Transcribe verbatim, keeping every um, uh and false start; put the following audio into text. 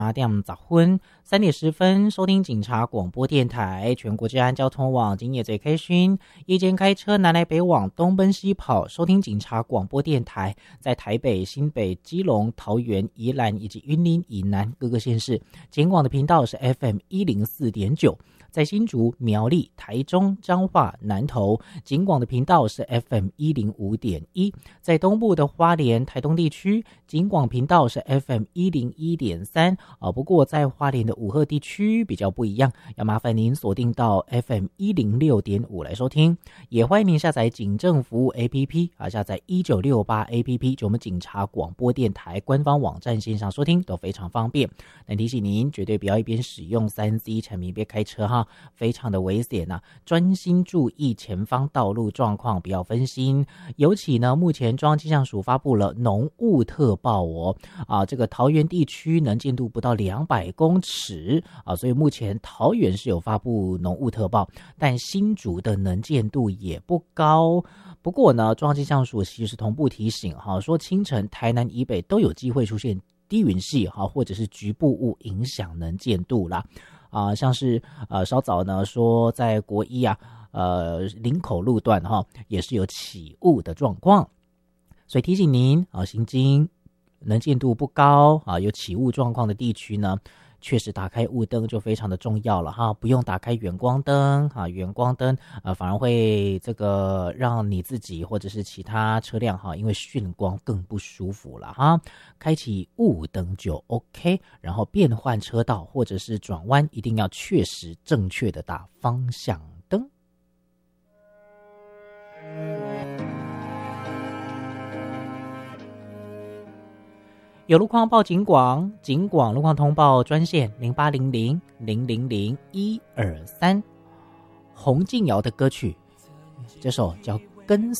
八点十分，三点十分，收听警察广播电台全国治安交通网，今夜最开心。夜间开车南来北往，东奔西跑，收听警察广播电台，在台北、新北、基隆、桃园、宜兰以及云林以南各个县市，警广的频道是 F M 一零四点九。在新竹、苗栗、台中、彰化、南投，警广的频道是 F M 一零五点一；在东部的花莲、台东地区，警广频道是 F M 一零一点三。啊，不过在花莲的武鹤地区比较不一样，要麻烦您锁定到 F M 一零六点五来收听。也欢迎您下载警政服务 A P P 啊，下载一九六八 A P P， 就我们警察广播电台官方网站线上收听都非常方便。但提醒您，绝对不要一边使用 三 C 产品一边开车哈。非常的危险啊，专心注意前方道路状况，不要分心。尤其呢，目前中央气象署发布了浓雾特报哦，啊，这个桃园地区能见度不到两百公尺啊，所以目前桃园是有发布浓雾特报，但新竹的能见度也不高。不过呢，中央气象署其实同步提醒哈，说清晨台南以北都有机会出现低云系哈，或者是局部雾影响能见度啦。啊、呃，像是呃稍早呢说在国一啊，呃林口路段哈、哦、也是有起雾的状况，所以提醒您啊，行经能见度不高啊有起雾状况的地区呢，确实打开雾灯就非常的重要了哈，不用打开远光灯啊，远光灯呃反而会这个让你自己或者是其他车辆哈，因为眩光更不舒服了哈。开启雾灯就 OK， 然后变换车道或者是转弯一定要确实正确的打方向灯。有路况报警广，警广路况通报专线零八零零零零零一二三。洪敬尧的歌曲，这首叫《跟